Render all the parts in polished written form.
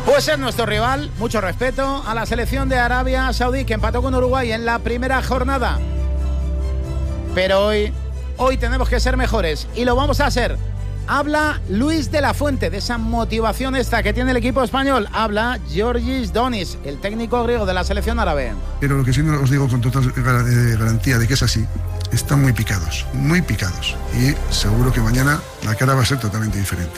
Pues es nuestro rival, mucho respeto a la selección de Arabia Saudí que empató con Uruguay en la primera jornada. Pero hoy tenemos que ser mejores y lo vamos a ser. Habla Luis de la Fuente de esa motivación extra que tiene el equipo español. Habla Giorgis Donis, el técnico griego de la selección árabe. Pero lo que sí os digo con total garantía de que es así, están muy picados y seguro que mañana la cara va a ser totalmente diferente.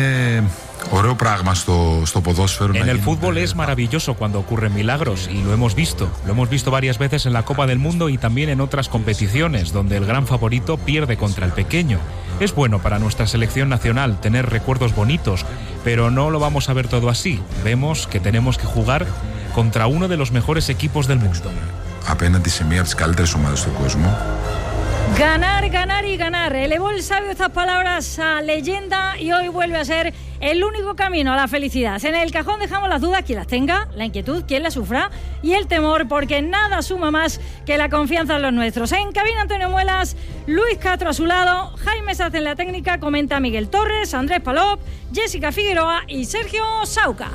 En el fútbol es maravilloso cuando ocurren milagros y lo hemos visto varias veces en la Copa del Mundo y también en otras competiciones donde el gran favorito pierde contra el pequeño. Es bueno para nuestra selección nacional tener recuerdos bonitos, pero no lo vamos a ver todo así. Vemos que tenemos que jugar contra uno de los mejores equipos del mundo. Ganar, ganar y ganar. Elevó el sabio estas palabras a leyenda y hoy vuelve a ser el único camino a la felicidad. En el cajón dejamos las dudas, quien las tenga, la inquietud, quien las sufra y el temor, porque nada suma más que la confianza en los nuestros. En cabina Antonio Muelas, Luis Castro a su lado, Jaime Saz en la técnica, comenta Miguel Torres, Andrés Palop, Jessica Figueroa y Sergio Sauca.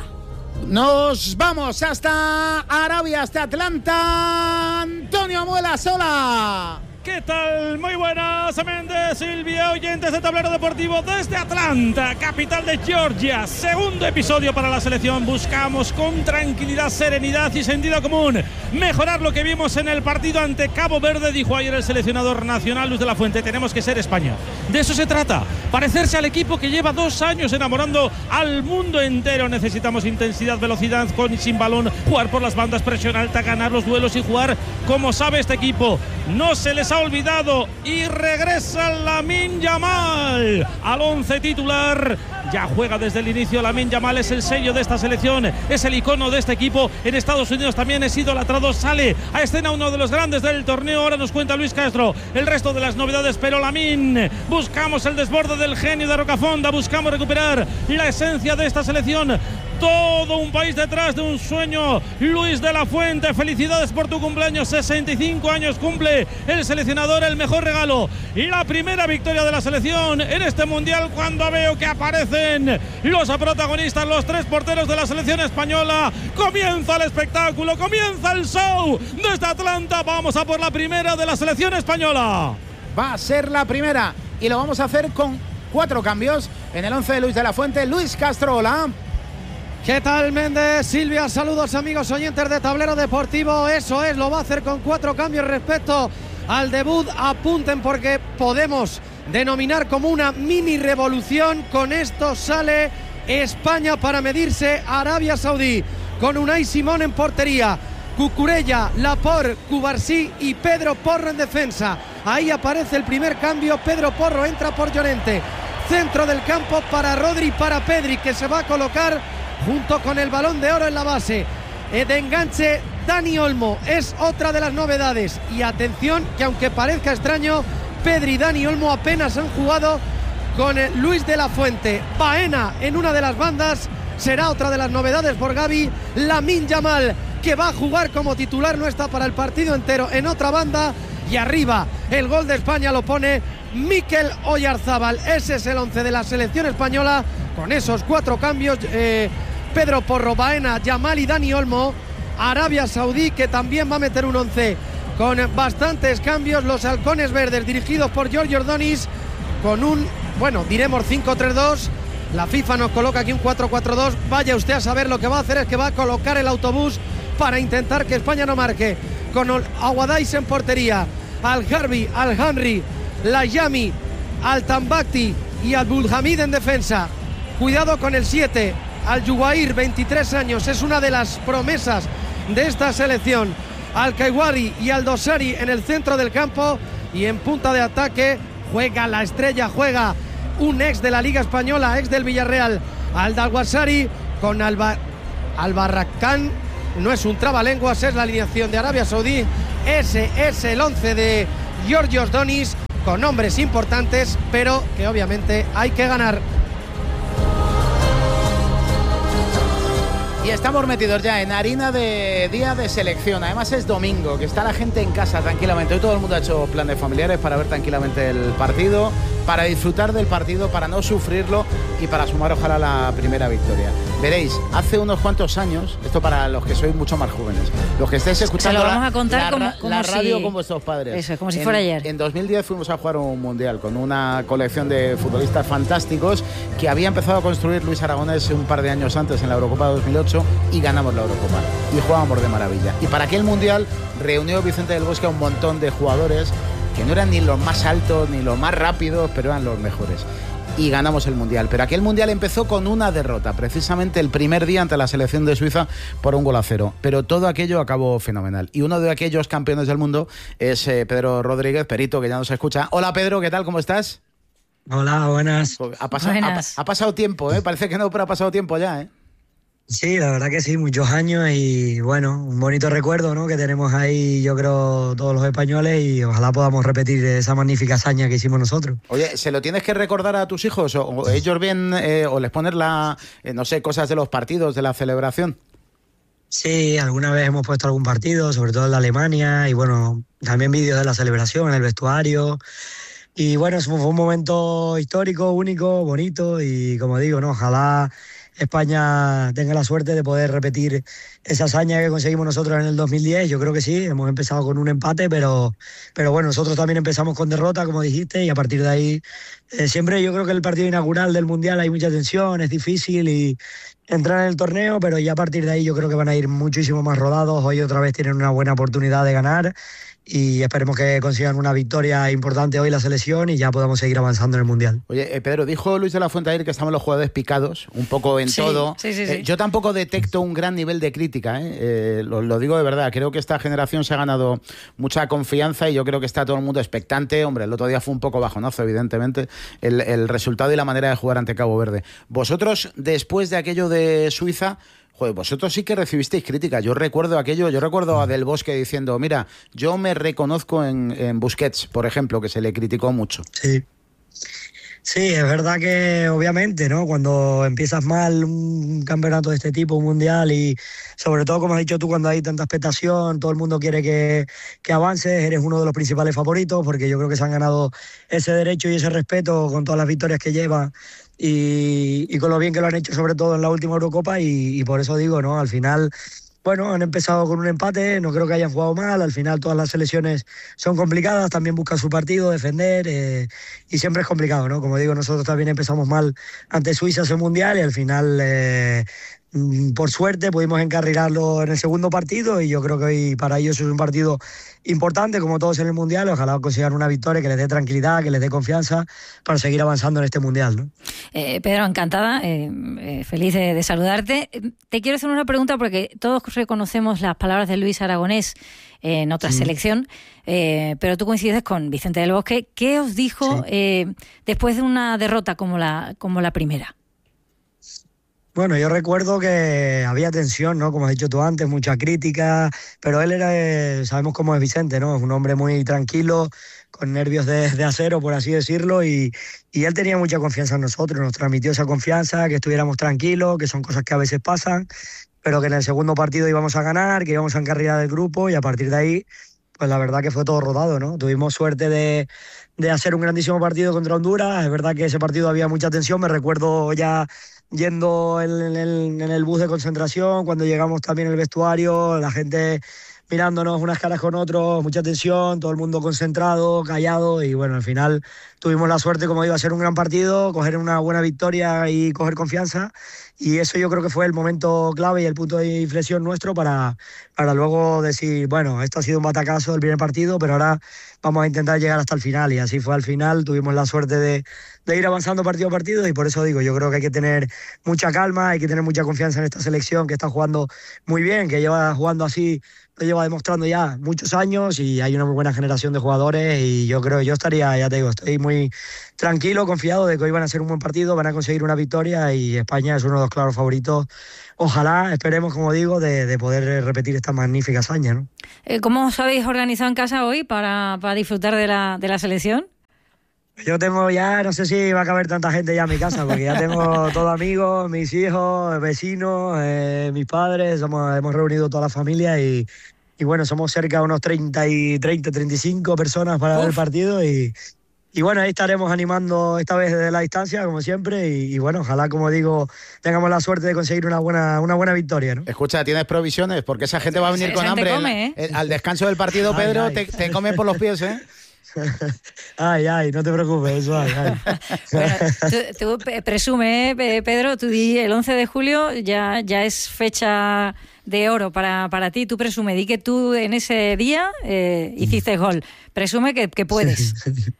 Nos vamos hasta Arabia, hasta Atlanta. Antonio Muelas, hola. ¿Qué tal? Muy buenas, Méndez, Silvia, oyentes de Tablero Deportivo desde Atlanta, capital de Georgia. Segundo episodio para la selección. Buscamos con tranquilidad, serenidad y sentido común mejorar lo que vimos en el partido ante Cabo Verde, dijo ayer el seleccionador nacional Luis de la Fuente. Tenemos que ser España. De eso se trata. Parecerse al equipo que lleva 2 años enamorando al mundo entero. Necesitamos intensidad, velocidad con y sin balón, jugar por las bandas, presión alta, ganar los duelos y jugar como sabe este equipo. No se les ha olvidado y regresa Lamine Yamal al 11 titular. Ya juega desde el inicio. Lamine Yamal es el sello de esta selección, es el icono de este equipo. En Estados Unidos también es idolatrado. Sale a escena uno de los grandes del torneo. Ahora nos cuenta Luis Castro el resto de las novedades, pero Lamine, buscamos el desborde del genio de Rocafonda, buscamos recuperar la esencia de esta selección. Todo un país detrás de un sueño. Luis de la Fuente, felicidades por tu cumpleaños. 65 años cumple el seleccionador, el mejor regalo y la primera victoria de la selección en este mundial, cuando veo que aparecen los protagonistas, los 3 porteros de la selección española. Comienza el espectáculo, comienza el show desde Atlanta. Vamos a por la primera de la selección española. Va a ser la primera y lo vamos a hacer con 4 cambios en el 11 de Luis de la Fuente. Luis Castro, hola. ¿Qué tal, Méndez? Silvia, saludos amigos oyentes de Tablero Deportivo. Eso es, lo va a hacer con 4 cambios respecto al debut. Apunten porque podemos denominar como una mini revolución. Con esto sale España para medirse a Arabia Saudí, con Unai Simón en portería, Cucurella, Laporte, Cubarsí y Pedro Porro en defensa. Ahí aparece el primer cambio. Pedro Porro entra por Llorente. Centro del campo para Rodri y para Pedri, que se va a colocar junto con el Balón de Oro en la base. De enganche, Dani Olmo es otra de las novedades. Y atención, que aunque parezca extraño, Pedri y Dani Olmo apenas han jugado con Luis de la Fuente. Baena en una de las bandas será otra de las novedades por Gavi. Lamine Yamal, que va a jugar como titular, no está para el partido entero, en otra banda. Y arriba, el gol de España lo pone Mikel Oyarzábal. Ese es el 11 de la selección española, con esos 4 cambios. Pedro Porro, Baena, Yamal y Dani Olmo. Arabia Saudí, que también va a meter un 11 con bastantes cambios. Los halcones verdes, dirigidos por Giorgio Donis, con un, bueno, diremos 5-3-2. La FIFA nos coloca aquí un 4-4-2. Vaya usted a saber, lo que va a hacer es que va a colocar el autobús para intentar que España no marque. Con Awadais en portería, Al-Harbi, Al-Hamri, Layami, Al-Tambakti y Al-Bulhamid en defensa. Cuidado con el 7, Al-Juwair, 23 años, es una de las promesas de esta selección. Al-Kaiwari y Al-Dosari en el centro del campo, y en punta de ataque juega la estrella, juega un ex de la Liga Española, ex del Villarreal, Al-Dawasari, con Al-Barrakán. No es un trabalenguas, es la alineación de Arabia Saudí. Ese es el 11 de Giorgio Donis, con nombres importantes, pero que obviamente hay que ganar. Y estamos metidos ya en harina de día de selección. Además es domingo, que está la gente en casa tranquilamente. Hoy todo el mundo ha hecho planes familiares para ver tranquilamente el partido. para disfrutar del partido, para no sufrirlo y para sumar ojalá la primera victoria. Veréis, hace unos cuantos años, esto para los que sois mucho más jóvenes, los que estéis escuchando se lo vamos a contar la radio con vuestros padres. Eso es, como si fuera ayer. En 2010 fuimos a jugar un mundial con una colección de futbolistas fantásticos que había empezado a construir Luis Aragonés un par de años antes en la Eurocopa 2008 y ganamos la Eurocopa y jugábamos de maravilla. Y para aquel mundial reunió Vicente del Bosque a un montón de jugadores que no eran ni los más altos ni los más rápidos, pero eran los mejores. Y ganamos el Mundial. Pero aquel Mundial empezó con una derrota, precisamente el primer día ante la selección de Suiza por 1-0. Pero todo aquello acabó fenomenal. Y uno de aquellos campeones del mundo es Pedro Rodríguez, Perito, que ya nos escucha. Hola Pedro, ¿qué tal? ¿Cómo estás? Hola, buenas. Ha pasado tiempo, ¿eh? Parece que no, pero ha pasado tiempo ya, ¿eh? Sí, la verdad que sí, muchos años y bueno, un bonito recuerdo, ¿no?, que tenemos ahí, yo creo, todos los españoles y ojalá podamos repetir esa magnífica hazaña que hicimos nosotros. Oye, ¿se lo tienes que recordar a tus hijos o ellos ven o les pones no sé, cosas de los partidos, de la celebración? Sí, alguna vez hemos puesto algún partido, sobre todo en la Alemania y bueno, también vídeos de la celebración en el vestuario. Y bueno, fue un momento histórico, único, bonito y como digo, ¿no?, ojalá España tenga la suerte de poder repetir esa hazaña que conseguimos nosotros en el 2010. Yo creo que sí, hemos empezado con un empate, pero bueno, nosotros también empezamos con derrota, como dijiste, y a partir de ahí, siempre yo creo que el partido inaugural del Mundial hay mucha tensión, es difícil y entrar en el torneo, pero ya a partir de ahí yo creo que van a ir muchísimo más rodados. Hoy otra vez tienen una buena oportunidad de ganar y esperemos que consigan una victoria importante hoy la selección y ya podamos seguir avanzando en el Mundial. Oye, Pedro, dijo Luis de la Fuente ayer que estaban los jugadores picados, un poco en todo. Sí. Yo tampoco detecto un gran nivel de crítica, lo digo de verdad. Creo que esta generación se ha ganado mucha confianza y yo creo que está todo el mundo expectante. Hombre, el otro día fue un poco bajonazo, evidentemente, el resultado y la manera de jugar ante Cabo Verde. Vosotros, después de aquello de Suiza, joder, vosotros sí que recibisteis crítica. Yo recuerdo a Del Bosque diciendo, mira, yo me reconozco en Busquets, por ejemplo, que se le criticó mucho. Sí, es verdad que obviamente, ¿no?, cuando empiezas mal un campeonato de este tipo, un mundial y sobre todo, como has dicho tú, cuando hay tanta expectación, todo el mundo quiere que avances, eres uno de los principales favoritos porque yo creo que se han ganado ese derecho y ese respeto con todas las victorias que lleva y con lo bien que lo han hecho sobre todo en la última Eurocopa y por eso digo, ¿no?, al final, bueno, han empezado con un empate, no creo que hayan jugado mal, al final todas las selecciones son complicadas, también buscan su partido, defender y siempre es complicado, ¿no? Como digo, nosotros también empezamos mal ante Suiza ese mundial y al final, por suerte, pudimos encarrilarlo en el segundo partido y yo creo que hoy para ellos es un partido importante, como todos en el mundial. Ojalá consigan una victoria que les dé tranquilidad, que les dé confianza para seguir avanzando en este mundial, ¿no? Pedro, encantada, feliz de saludarte. Te quiero hacer una pregunta porque todos reconocemos las palabras de Luis Aragonés en otra selección, pero tú coincides con Vicente del Bosque. ¿Qué os dijo después de una derrota como la primera? Bueno, yo recuerdo que había tensión, ¿no?, como has dicho tú antes, mucha crítica, pero él era, sabemos cómo es Vicente, ¿no?, es un hombre muy tranquilo, con nervios de acero, por así decirlo, y él tenía mucha confianza en nosotros, nos transmitió esa confianza, que estuviéramos tranquilos, que son cosas que a veces pasan, pero que en el segundo partido íbamos a ganar, que íbamos a encarrilar el grupo y a partir de ahí, pues la verdad que fue todo rodado, ¿no? Tuvimos suerte de hacer un grandísimo partido contra Honduras, es verdad que ese partido había mucha tensión, me recuerdo ya yendo en el bus de concentración, cuando llegamos también al vestuario, la gente mirándonos unas caras con otros, mucha tensión, todo el mundo concentrado, callado y bueno, al final tuvimos la suerte, como digo, a hacer un gran partido, coger una buena victoria y coger confianza y eso yo creo que fue el momento clave y el punto de inflexión nuestro para luego decir, bueno, esto ha sido un batacazo del primer partido, pero ahora vamos a intentar llegar hasta el final y así fue al final, tuvimos la suerte de ir avanzando partido a partido y por eso digo, yo creo que hay que tener mucha calma, hay que tener mucha confianza en esta selección que está jugando muy bien, que lleva jugando así, lo lleva demostrando ya muchos años y hay una muy buena generación de jugadores y yo creo, yo estaría, ya te digo, estoy muy tranquilo, confiado de que hoy van a ser un buen partido, van a conseguir una victoria y España es uno de los claros favoritos. Ojalá, esperemos, como digo, de poder repetir esta magnífica hazaña, ¿no? ¿Cómo os habéis organizado en casa hoy para disfrutar de la selección? Yo tengo ya, no sé si va a caber tanta gente ya en mi casa, porque ya tengo todos amigos, mis hijos, vecinos, mis padres, hemos reunido toda la familia y bueno, somos cerca de unos 35 personas para ver el partido y bueno, ahí estaremos animando esta vez desde la distancia, como siempre, y bueno, ojalá, como digo, tengamos la suerte de conseguir una buena victoria, ¿no? Escucha, ¿tienes provisiones? Porque esa gente va a venir con hambre. Come, al descanso del partido, Pedro, te come por los pies, ¿eh? Ay, no te preocupes, eso ay. Bueno, tú presume, Pedro, tú di el 11 de julio ya es fecha de oro para ti, tú presume, di que tú en ese día hiciste gol, presume que puedes.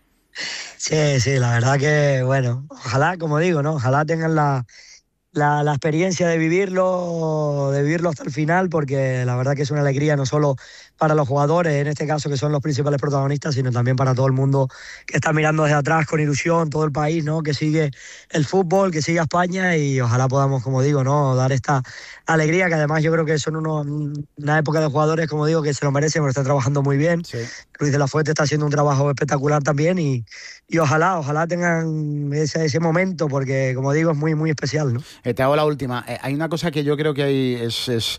Sí, la verdad que, bueno, ojalá, como digo, ¿no? Ojalá tengan la experiencia de vivirlo hasta el final, porque la verdad que es una alegría no solo para los jugadores, en este caso que son los principales protagonistas, sino también para todo el mundo que está mirando desde atrás con ilusión, todo el país, ¿no? Que sigue el fútbol, que sigue a España, y ojalá podamos, como digo, ¿no? Dar esta alegría, que además yo creo que son una época de jugadores, como digo, que se lo merecen, porque están trabajando muy bien. Sí. Luis de la Fuente está haciendo un trabajo espectacular también, y ojalá tengan ese momento, porque, como digo, es muy, muy especial, ¿no? Te hago la última. Hay una cosa que yo creo que es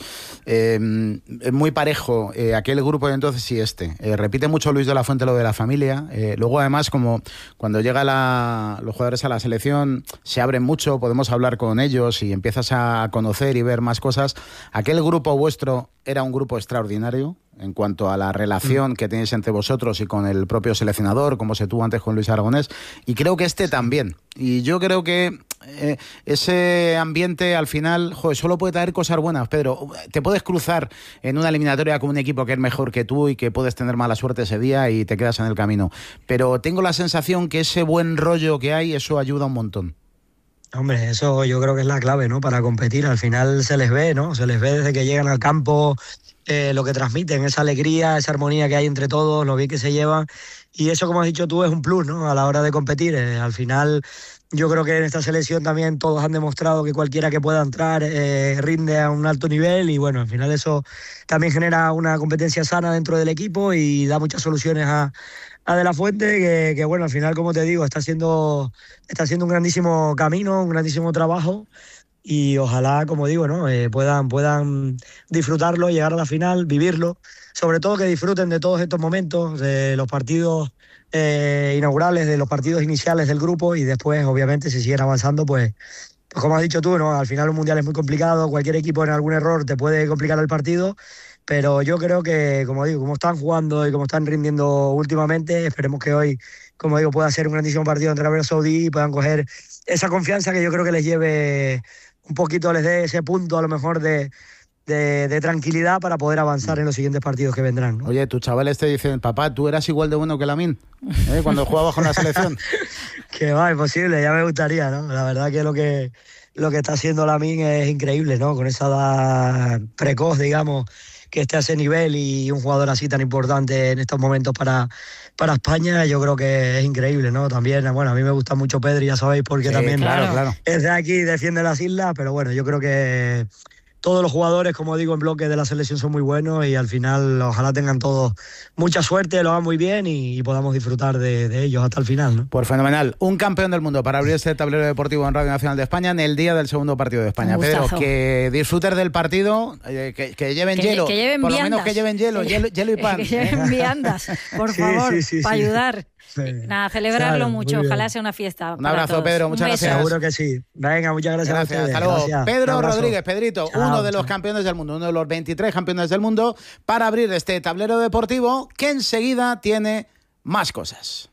muy parejo, aquel grupo de entonces y este. Repite mucho Luis de la Fuente lo de la familia. Luego, además, como cuando llegan los jugadores a la selección, se abren mucho, podemos hablar con ellos y empiezas a conocer y ver más cosas. Aquel grupo vuestro era un grupo extraordinario en cuanto a la relación que tenéis entre vosotros y con el propio seleccionador, como se tuvo antes con Luis Aragonés, y creo que este también. Y yo creo que ese ambiente al final, solo puede traer cosas buenas, Pedro. Te puedes cruzar en una eliminatoria con un equipo que es mejor que tú y que puedes tener mala suerte ese día y te quedas en el camino. Pero tengo la sensación que ese buen rollo que hay, eso ayuda un montón. Hombre, eso yo creo que es la clave, ¿no? Para competir. Al final se les ve, ¿no? Se les ve desde que llegan al campo, lo que transmiten, esa alegría, esa armonía que hay entre todos, lo bien que se llevan. Y eso, como has dicho tú, es un plus, ¿no? A la hora de competir. Al final, yo creo que en esta selección también todos han demostrado que cualquiera que pueda entrar rinde a un alto nivel, y bueno, al final eso también genera una competencia sana dentro del equipo y da muchas soluciones a De la Fuente, que bueno, al final, como te digo, está haciendo un grandísimo camino, un grandísimo trabajo, y ojalá, como digo, ¿no? Puedan disfrutarlo, llegar a la final, vivirlo, sobre todo que disfruten de todos estos momentos, de los partidos inaugurales, de los partidos iniciales del grupo, y después, obviamente, si siguen avanzando, pues como has dicho tú, ¿no? Al final un mundial es muy complicado, cualquier equipo en algún error te puede complicar el partido, pero yo creo que, como digo, como están jugando y como están rindiendo últimamente, esperemos que hoy, como digo, pueda ser un grandísimo partido entre Arabia Saudí y puedan coger esa confianza que yo creo que les lleve un poquito, les dé ese punto a lo mejor de tranquilidad para poder avanzar en los siguientes partidos que vendrán, ¿no? Oye, tus chavales te dicen, papá, tú eras igual de bueno que Lamine, cuando jugabas con la selección. Que va, imposible, ya me gustaría, ¿no? La verdad que lo que está haciendo Lamine es increíble, ¿no? Con esa edad precoz, digamos, que esté a ese nivel, y un jugador así tan importante en estos momentos para España, yo creo que es increíble, ¿no? También, bueno, a mí me gusta mucho Pedri, ya sabéis, porque sí, también claro. Es de aquí, defiende las islas, pero bueno, yo creo que todos los jugadores, como digo, en bloque de la selección son muy buenos, y al final ojalá tengan todos mucha suerte, lo hagan muy bien y podamos disfrutar de ellos hasta el final, ¿no? Pues fenomenal. Un campeón del mundo para abrir este tablero deportivo en Radio Nacional de España en el día del segundo partido de España. Pedro, que disfrutes del partido, que lleven hielo, que lleven por viandas. Lo menos que lleven hielo y pan. Que lleven viandas, por favor, para ayudar. Sí. Nada, celebrarlo claro, mucho, ojalá sea una fiesta. Un abrazo, todos. Pedro, muchas gracias. Seguro que sí. Venga, muchas gracias a ustedes. Hasta luego. Gracias. Pedro Rodríguez, Pedrito, uno de los campeones del mundo, uno de los 23 campeones del mundo, para abrir este tablero deportivo que enseguida tiene más cosas.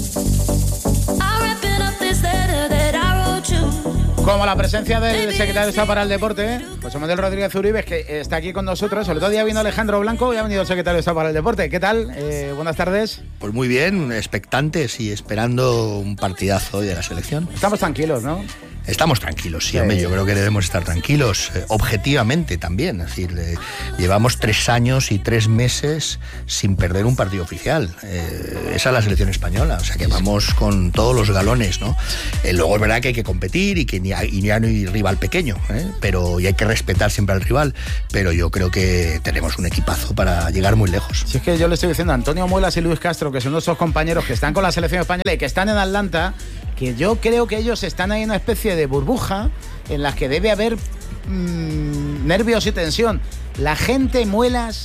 Como la presencia del secretario de Estado para el Deporte, José Manuel Rodríguez Uribe, que está aquí con nosotros. El otro día vino Alejandro Blanco y ha venido el secretario de Estado para el Deporte. ¿Qué tal? Buenas tardes. Pues muy bien, expectantes y esperando un partidazo hoy de la selección. Estamos tranquilos, ¿no? Estamos tranquilos, sí, hombre, yo creo que debemos estar tranquilos, objetivamente también. Es decir, llevamos 3 años y 3 meses sin perder un partido oficial. Esa es la selección española, o sea que vamos con todos los galones, ¿no? Luego es verdad que hay que competir y que ya no hay rival pequeño, pero y hay que respetar siempre al rival, pero yo creo que tenemos un equipazo para llegar muy lejos. Si es que yo le estoy diciendo a Antonio Muelas y Luis Castro, que son nuestros compañeros que están con la selección española y que están en Atlanta, que yo creo que ellos están ahí en una especie de burbuja en la que debe haber nervios y tensión. La gente, Muelas,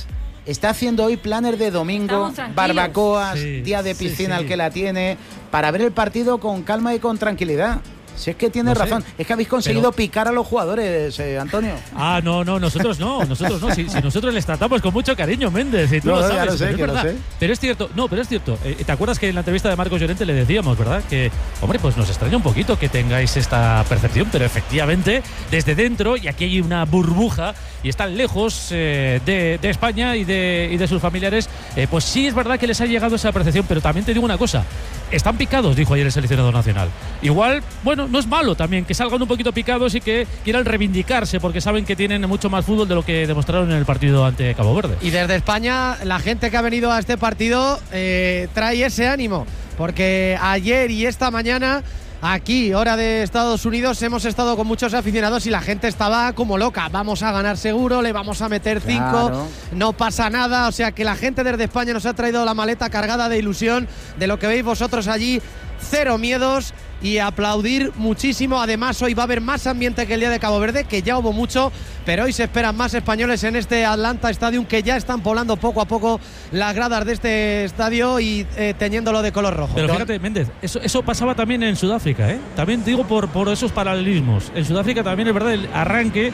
está haciendo hoy planes de domingo, barbacoas, día de piscina el que la tiene, para ver el partido con calma y con tranquilidad. Si es que tienes razón, es que habéis conseguido picar a los jugadores, Antonio. No, nosotros no. Si nosotros les tratamos con mucho cariño, Méndez, y tú lo sabes, lo sé, es verdad. Pero es cierto, ¿te acuerdas que en la entrevista de Marcos Llorente le decíamos, verdad? Que, hombre, pues nos extraña un poquito que tengáis esta percepción, pero efectivamente, desde dentro, y aquí hay una burbuja, y están lejos de España y de sus familiares, pues sí es verdad que les ha llegado esa percepción, pero también te digo una cosa, están picados, dijo ayer el seleccionador nacional. Igual, bueno, no es malo también que salgan un poquito picados y que quieran reivindicarse porque saben que tienen mucho más fútbol de lo que demostraron en el partido ante Cabo Verde. Y desde España, la gente que ha venido a este partido trae ese ánimo, porque ayer y esta mañana, aquí, hora de Estados Unidos, hemos estado con muchos aficionados y la gente estaba como loca. Vamos a ganar seguro, le vamos a meter 5, no pasa nada. O sea que la gente desde España nos ha traído la maleta cargada de ilusión de lo que veis vosotros allí. Cero miedos y aplaudir muchísimo. Además, hoy va a haber más ambiente que el día de Cabo Verde, que ya hubo mucho, pero hoy se esperan más españoles en este Atlanta Stadium, que ya están poblando poco a poco las gradas de este estadio y teñiendo de color rojo. Pero fíjate, Méndez, eso pasaba también en Sudáfrica, ¿eh? También digo por esos paralelismos. En Sudáfrica también es verdad, el arranque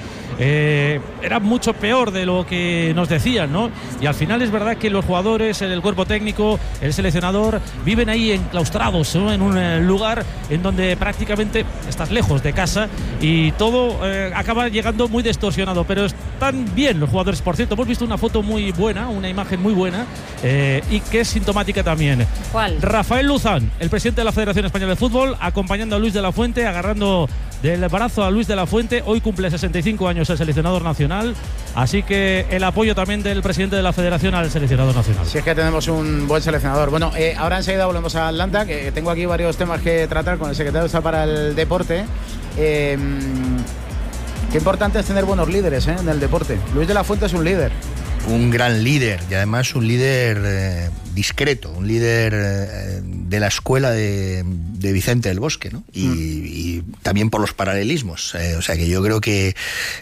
era mucho peor de lo que nos decían, ¿no? Y al final es verdad que los jugadores, el cuerpo técnico, el seleccionador, viven ahí enclaustrados, ¿no? En un lugar en donde prácticamente estás lejos de casa y todo acaba llegando muy distorsionado, pero están bien los jugadores. Por cierto, hemos visto una foto muy buena, una imagen muy buena y que es sintomática también. ¿Cuál? Rafael Luzán, el presidente de la Federación Española de Fútbol, acompañando a Luis de la Fuente, agarrando del brazo a Luis de la Fuente. Hoy cumple 65 años el seleccionador nacional, así que el apoyo también del presidente de la Federación al seleccionador nacional. Si es que tenemos un buen seleccionador. Bueno, ahora enseguida volvemos a Atlanta, que tengo aquí varios temas que tratar con el secretario de Estado para el deporte. Qué importante es tener buenos líderes en el deporte. Luis de la Fuente es un líder. Un gran líder, y además un líder discreto, un líder de la escuela de Vicente del Bosque, ¿no? Y también por los paralelismos. O sea que yo creo que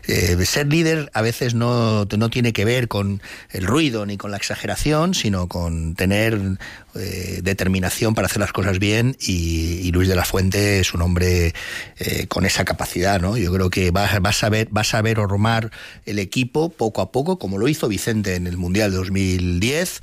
ser líder a veces no tiene que ver con el ruido ni con la exageración, sino con tener determinación para hacer las cosas bien, y Luis de la Fuente es un hombre con esa capacidad, ¿no? Yo creo que va a saber ormar el equipo poco a poco, como lo hizo Vicente en el Mundial de 2010,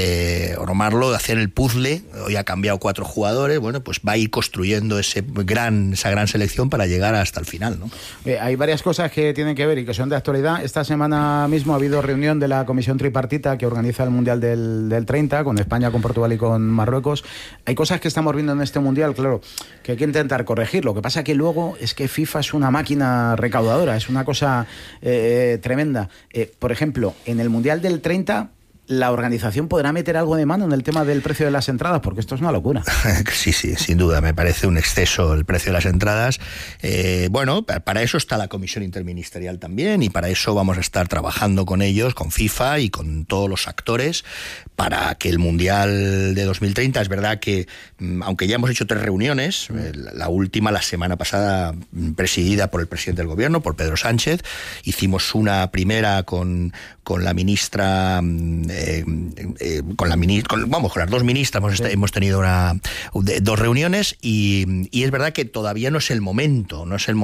ormarlo, hacer el puzzle. Hoy ha cambiado 4 jugadores, bueno, pues va a ir construyendo esa gran selección para llegar hasta el final, ¿no? Hay varias cosas que tienen que ver y que son de actualidad. Esta semana mismo ha habido reunión de la comisión tripartita que organiza el Mundial del 30, con España, con Portugal y con Marruecos. Hay cosas que estamos viendo en este Mundial, claro, que hay que intentar corregir. Lo que pasa que luego es que FIFA es una máquina recaudadora, es una cosa tremenda. Por ejemplo, en el Mundial del 30... ¿la organización podrá meter algo de mano en el tema del precio de las entradas? Porque esto es una locura. Sí, sin duda, me parece un exceso el precio de las entradas. Bueno, para eso está la comisión interministerial también, y para eso vamos a estar trabajando con ellos, con FIFA y con todos los actores, para que el Mundial de 2030, es verdad que, aunque ya hemos hecho 3 reuniones, la última la semana pasada presidida por el presidente del gobierno, por Pedro Sánchez, hicimos una primera con la ministra... con las 2 ministras hemos tenido 2 reuniones, y es verdad que todavía no es el momento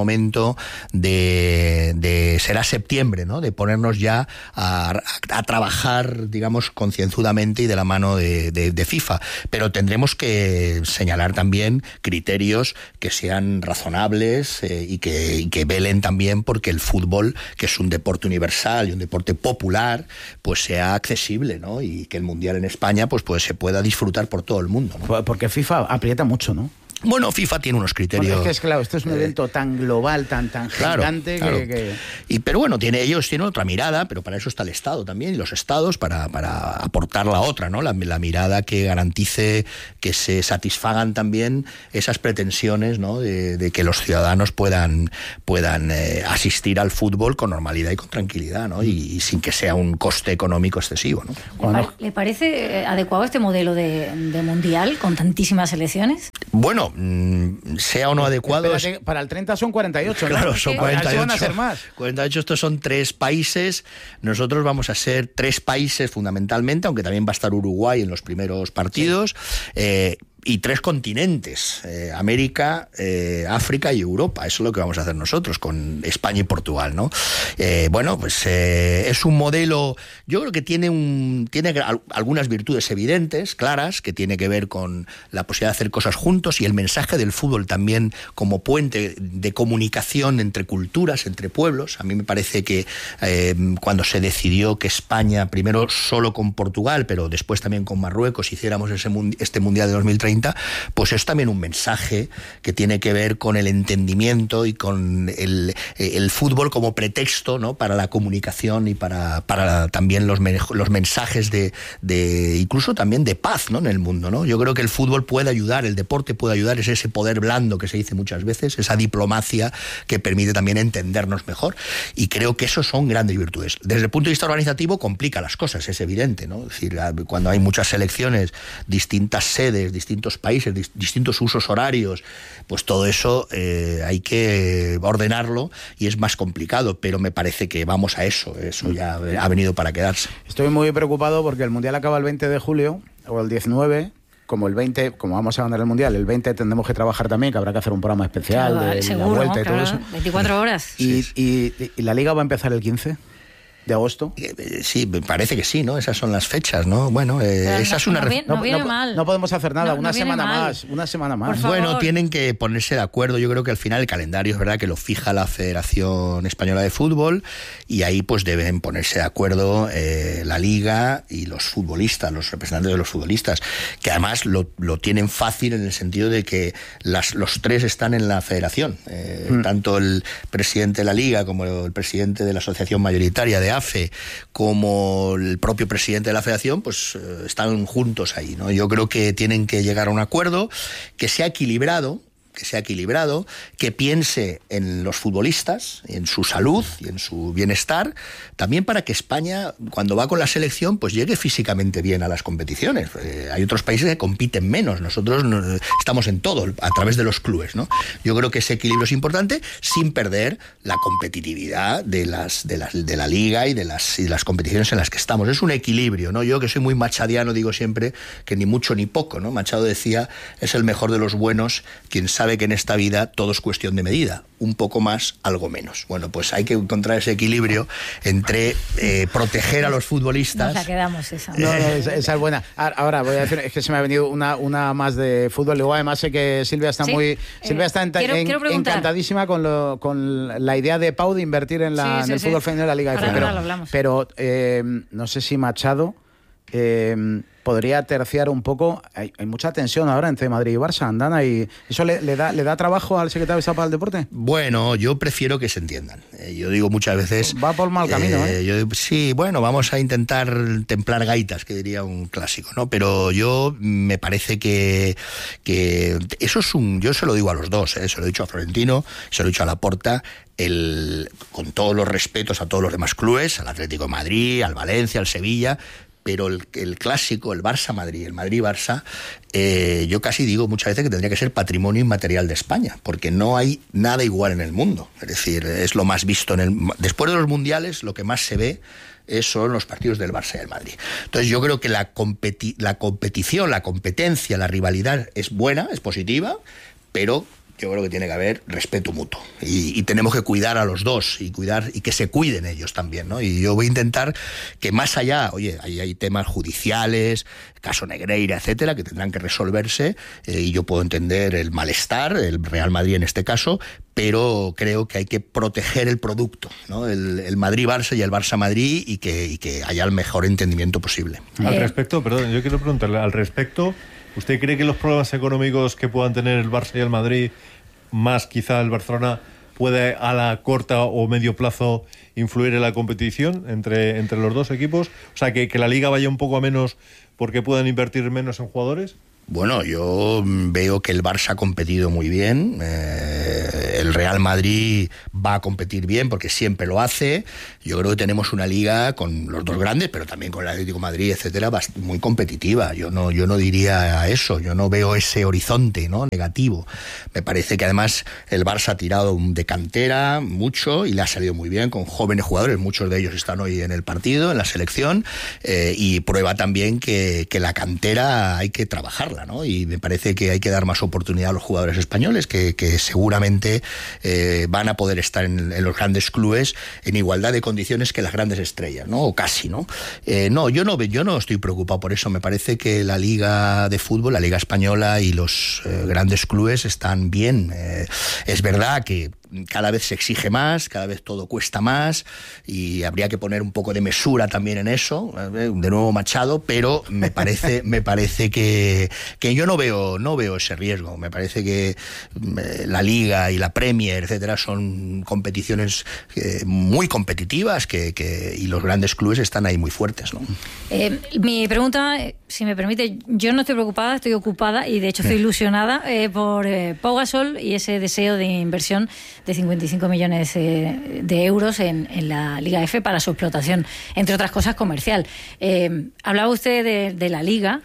de será septiembre, ¿no? De ponernos ya a trabajar, digamos, concienzudamente y de la mano de FIFA, pero tendremos que señalar también criterios que sean razonables y que velen también porque el fútbol, que es un deporte universal y un deporte popular, pues sea accesible, ¿no? Y que el Mundial en España pues se pueda disfrutar por todo el mundo, ¿no? Porque FIFA aprieta mucho, ¿no? Bueno, FIFA tiene unos criterios... Porque es claro, esto es un evento tan global, tan gigante, claro. Pero bueno, ellos tienen otra mirada, pero para eso está el Estado también, y los Estados para aportar la otra, ¿no? La mirada que garantice que se satisfagan también esas pretensiones, ¿no? De que los ciudadanos puedan asistir al fútbol con normalidad y con tranquilidad, ¿no? Y sin que sea un coste económico excesivo, ¿no? ¿Le parece adecuado este modelo de mundial con tantísimas selecciones? Bueno, sea o no adecuado... Para el 30 son 48, ¿no? Claro, son 48. Van a ser más. 48, estos son 3 países. Nosotros vamos a ser 3 países fundamentalmente, aunque también va a estar Uruguay en los primeros partidos. Sí. Y 3 continentes, América, África y Europa. Eso es lo que vamos a hacer nosotros con España y Portugal, ¿no? Bueno, pues es un modelo, yo creo que tiene algunas virtudes evidentes, claras, que tiene que ver con la posibilidad de hacer cosas juntos y el mensaje del fútbol también como puente de comunicación entre culturas, entre pueblos. A mí me parece que cuando se decidió que España, primero solo con Portugal, pero después también con Marruecos, hiciéramos este Mundial de 2030, pues es también un mensaje que tiene que ver con el entendimiento y con el fútbol como pretexto, ¿no?, para la comunicación y para también los mensajes de incluso también de paz, ¿no?, en el mundo, ¿no? Yo creo que el fútbol puede ayudar, el deporte puede ayudar, es ese poder blando que se dice muchas veces, esa diplomacia que permite también entendernos mejor, y creo que eso son grandes virtudes. Desde el punto de vista organizativo complica las cosas, es evidente, ¿no? Es decir, cuando hay muchas selecciones, distintas sedes, distintos países, distintos usos horarios, pues todo eso hay que ordenarlo y es más complicado, pero me parece que vamos a eso ya ha venido para quedarse. Estoy muy preocupado porque el Mundial acaba el 20 de julio o el 19, como el 20, como vamos a ganar el Mundial, el 20 tendremos que trabajar también, que habrá que hacer un programa especial, claro, de seguro, la vuelta y todo eso. 24 horas. Y la Liga va a empezar el 15 de agosto. Sí, me parece que sí, ¿no? Esas son las fechas, ¿no? Bueno, esa es una... No viene mal. No podemos hacer nada, una semana más. Bueno, tienen que ponerse de acuerdo. Yo creo que al final el calendario es verdad que lo fija la Federación Española de Fútbol y ahí pues deben ponerse de acuerdo la Liga y los futbolistas, los representantes de los futbolistas, que además lo tienen fácil en el sentido de que los 3 están en la Federación. Tanto el presidente de la Liga como el presidente de la Asociación Mayoritaria de AFE como el propio presidente de la Federación, pues están juntos ahí, ¿no? Yo creo que tienen que llegar a un acuerdo que sea equilibrado, que piense en los futbolistas, en su salud y en su bienestar, también para que España, cuando va con la selección, pues llegue físicamente bien a las competiciones. Hay otros países que compiten menos, nosotros estamos en todo, a través de los clubes, ¿no? Yo creo que ese equilibrio es importante, sin perder la competitividad de la Liga y de las competiciones en las que estamos. Es un equilibrio, ¿no? Yo, que soy muy machadiano, digo siempre que ni mucho ni poco, ¿no? Machado decía, es el mejor de los buenos quien sabe que en esta vida todo es cuestión de medida, un poco más, algo menos. Bueno, pues hay que encontrar ese equilibrio entre proteger a los futbolistas. Nos la quedamos esa. No, esa es buena. Ahora voy a decir, es que se me ha venido una más de fútbol. Luego además sé que Silvia está quiero encantadísima con la idea de Pau de invertir en el fútbol femenino de la Liga de Pero no sé si Machado podría terciar un poco. Hay mucha tensión ahora entre Madrid y Barça, Andana, y ¿eso le da trabajo al secretario de Estado para el deporte? Bueno, yo prefiero que se entiendan. Yo digo muchas veces... Va por mal camino, sí, bueno, vamos a intentar templar gaitas, que diría un clásico, ¿no? Pero yo me parece que eso es yo se lo digo a los dos, se lo he dicho a Florentino, se lo he dicho a Laporta, con todos los respetos a todos los demás clubes, al Atlético de Madrid, al Valencia, al Sevilla, pero el clásico, el Barça-Madrid, el Madrid-Barça, yo casi digo muchas veces que tendría que ser patrimonio inmaterial de España, porque no hay nada igual en el mundo. Es decir, es lo más visto después de los mundiales, lo que más se ve son los partidos del Barça y del Madrid. Entonces yo creo que la competición, la competencia, la rivalidad es buena, es positiva, pero yo creo que tiene que haber respeto mutuo y tenemos que cuidar a los dos y que se cuiden ellos también, ¿no? Y yo voy a intentar que más allá, oye, hay temas judiciales, caso Negreira, etcétera, que tendrán que resolverse, y yo puedo entender el malestar, el Real Madrid en este caso, pero creo que hay que proteger el producto, ¿no? El Madrid-Barça y el Barça-Madrid, y que haya el mejor entendimiento posible. Al respecto, perdón, yo quiero preguntarle, al respecto, ¿usted cree que los problemas económicos que puedan tener el Barça y el Madrid, más quizá el Barcelona, puede a la corta o medio plazo influir en la competición entre los dos equipos? O sea, que la Liga vaya un poco a menos porque puedan invertir menos en jugadores. Bueno, yo veo que el Barça ha competido muy bien, el Real Madrid va a competir bien porque siempre lo hace. Yo creo que tenemos una liga con los dos grandes, pero también con el Atlético de Madrid, etcétera, muy competitiva. Yo no diría eso, yo no veo ese horizonte, ¿no?, negativo. Me parece que además el Barça ha tirado de cantera mucho y le ha salido muy bien con jóvenes jugadores, muchos de ellos están hoy en el partido, en la selección, y prueba también que la cantera hay que trabajarla, ¿no? Y me parece que hay que dar más oportunidad a los jugadores españoles que seguramente van a poder estar en los grandes clubes en igualdad de condiciones que las grandes estrellas, ¿no? O casi, ¿no? Yo no estoy preocupado por eso. Me parece que la liga de fútbol, la liga española y los grandes clubes están bien. Es verdad que cada vez se exige más, cada vez todo cuesta más y habría que poner un poco de mesura también en eso, de nuevo Machado, pero me parece que yo no veo ese riesgo. Me parece que la Liga y la Premier, etcétera, son competiciones muy competitivas y los grandes clubes están ahí muy fuertes, ¿no? Mi pregunta, si me permite, yo no estoy preocupada, estoy ocupada y de hecho estoy ilusionada por Pau Gasol y ese deseo de inversión de 55 millones de euros en la Liga F para su explotación, entre otras cosas comercial. Hablaba usted de la Liga,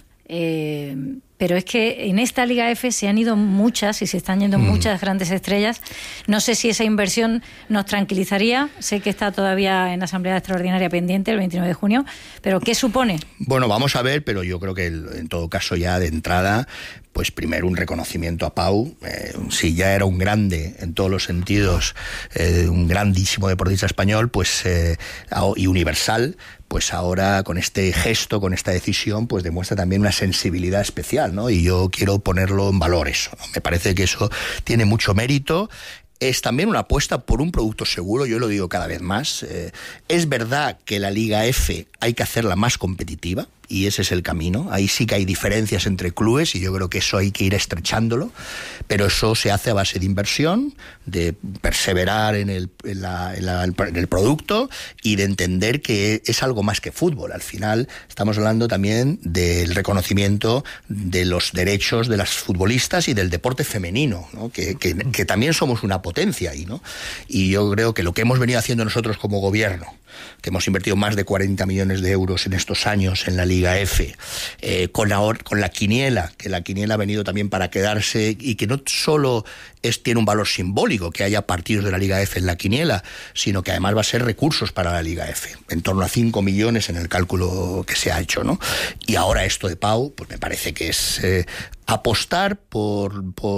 pero es que en esta Liga F se han ido muchas y se están yendo muchas grandes estrellas. No sé si esa inversión nos tranquilizaría. Sé que está todavía en la Asamblea Extraordinaria pendiente el 29 de junio, pero ¿qué supone? Bueno, vamos a ver, pero yo creo que en todo caso ya de entrada, pues primero un reconocimiento a Pau. Si ya era un grande en todos los sentidos, un grandísimo deportista español, pues y universal, pues ahora con este gesto, con esta decisión, pues demuestra también una sensibilidad especial, ¿no? Y yo quiero ponerlo en valor eso, ¿no? Me parece que eso tiene mucho mérito. Es también una apuesta por un producto seguro, yo lo digo cada vez más. Es verdad que la Liga F hay que hacerla más competitiva, y ese es el camino. Ahí sí que hay diferencias entre clubes y yo creo que eso hay que ir estrechándolo, pero eso se hace a base de inversión, de perseverar en el producto y de entender que es algo más que fútbol. Al final estamos hablando también del reconocimiento de los derechos de las futbolistas y del deporte femenino, ¿no? que también somos una potencia ahí, ¿no? Y yo creo que lo que hemos venido haciendo nosotros como gobierno, que hemos invertido más de 40 millones de euros en estos años en la Liga F, con la quiniela, que la quiniela ha venido también para quedarse y que no solo tiene un valor simbólico que haya partidos de la Liga F en la quiniela, sino que además va a ser recursos para la Liga F, en torno a 5 millones en el cálculo que se ha hecho, ¿no? Y ahora esto de Pau, pues me parece que es apostar por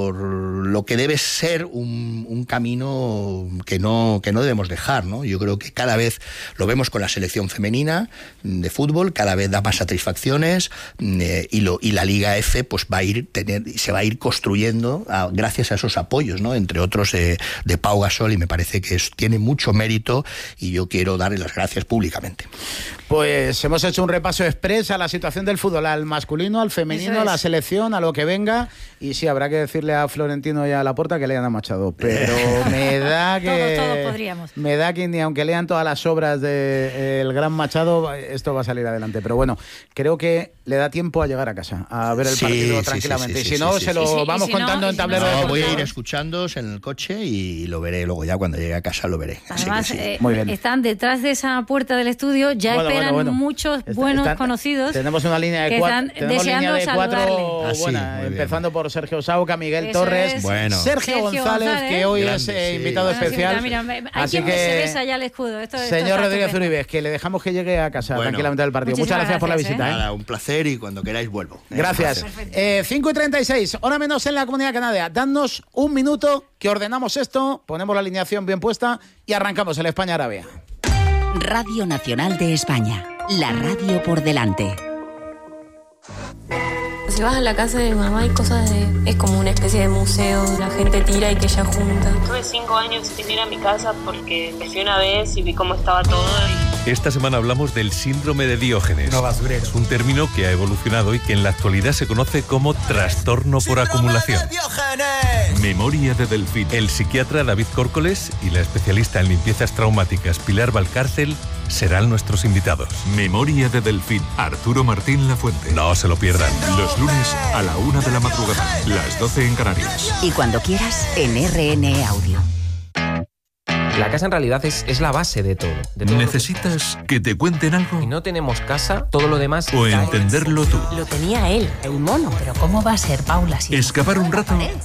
lo que debe ser un camino que no debemos dejar, ¿no? Yo creo que cada vez lo vemos con la selección femenina de fútbol, cada vez da más satisfacciones y la Liga F pues se va a ir construyendo gracias a esos apoyos, ¿no? Entre otros de Pau Gasol, y me parece que tiene mucho mérito y yo quiero darle las gracias públicamente. Pues hemos hecho un repaso express a la situación del fútbol, al masculino, al femenino, a la selección, a lo que venga, y sí, habrá que decirle a Florentino y a Laporta que lean a Machado, pero me da que todos podríamos. Me da que ni aunque lean todas las obras del gran Machado, esto va a salir adelante, pero bueno, creo que le da tiempo a llegar a casa, a ver el partido tranquilamente, y si no, se lo vamos contando en tablero. No, voy a ir escuchándoos en el coche y lo veré luego, ya cuando llegue a casa lo veré. Además, muy bien. Están detrás de esa puerta del estudio, ya esperan muchos buenos conocidos. Tenemos una línea de cuatro buena, empezando por Sergio Sauca, Miguel Torres, Sergio González, que hoy es invitado especial. Así que se besa ya el escudo. Señor Rodríguez Uribes, que le dejamos que llegue a casa tranquilamente del partido. Muchas gracias por la visita. Nada, un placer, y cuando queráis vuelvo. Gracias. 5:36, hora menos en la Comunidad Canaria. Dadnos un minuto que ordenamos esto, ponemos la alineación bien puesta y arrancamos el España-Arabia. Radio Nacional de España, la radio por delante. Si vas a la casa de mi mamá hay cosas es como una especie de museo, la gente tira y que ella junta. Tuve 5 años sin ir a mi casa porque me fui una vez y vi cómo estaba todo. Esta semana hablamos del síndrome de Diógenes. No basurero. Es un término que ha evolucionado y que en la actualidad se conoce como trastorno por acumulación. Memoria de Delfín. El psiquiatra David Córcoles y la especialista en limpiezas traumáticas Pilar Valcárcel serán nuestros invitados. Memoria de Delfín, Arturo Martín Lafuente. No se lo pierdan. Los lunes a la 1 de la madrugada, las 12 en Canarias. Y cuando quieras, en RN Audio. La casa en realidad es la base de todo. ¿Necesitas que te cuenten algo? Si no tenemos casa, todo lo demás... O entenderlo tú. Lo tenía él, el mono. Pero ¿cómo va a ser, Paula? Escapar un rato